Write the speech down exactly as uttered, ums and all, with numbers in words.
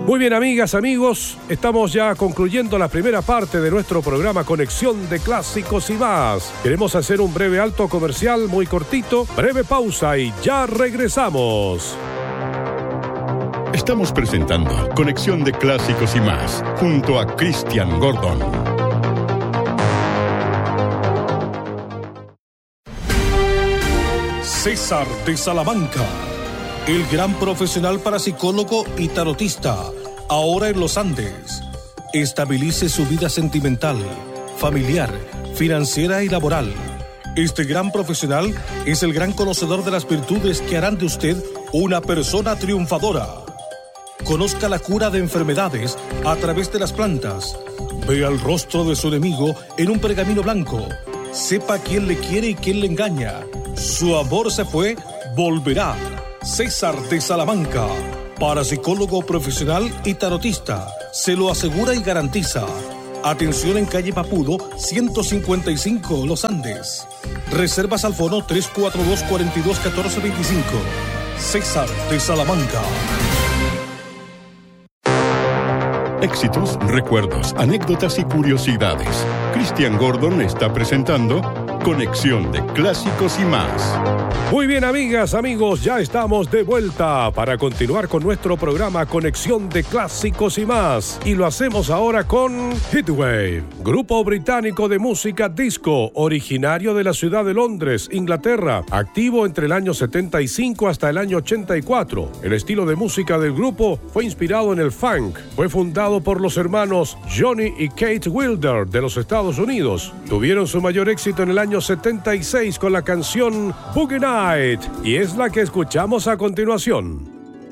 Muy bien, amigas, amigos, estamos ya concluyendo la primera parte de nuestro programa Conexión de Clásicos y más. Queremos hacer un breve alto comercial muy cortito, breve pausa y ya regresamos. Estamos presentando Conexión de Clásicos y más, junto a Christian Gordon. César de Salamanca, el gran profesional parapsicólogo y tarotista, ahora en los Andes. Estabilice su vida sentimental, familiar, financiera y laboral. Este gran profesional es el gran conocedor de las virtudes que harán de usted una persona triunfadora. Conozca la cura de enfermedades a través de las plantas. Vea el rostro de su enemigo en un pergamino blanco. Sepa quién le quiere y quién le engaña. Su amor se fue, volverá. César de Salamanca, parapsicólogo profesional y tarotista, se lo asegura y garantiza. Atención en calle Papudo, ciento cincuenta y cinco, Los Andes. Reservas al fono tres cuatro dos, cuatro dos, uno cuatro dos cinco. César de Salamanca. Éxitos, recuerdos, anécdotas y curiosidades. Christian Gordon está presentando Conexión de Clásicos y más. Muy bien, amigas, amigos, ya estamos de vuelta para continuar con nuestro programa Conexión de Clásicos y más. Y lo hacemos ahora con Heatwave, grupo británico de música disco, originario de la ciudad de Londres, Inglaterra, activo entre el año setenta y cinco hasta el año ochenta y cuatro. El estilo de música del grupo fue inspirado en el funk. Fue fundado por los hermanos Johnny y Kate Wilder de los Estados Unidos. Tuvieron su mayor éxito en el año setenta y seis con la canción Boogie Night, y es la que escuchamos a continuación.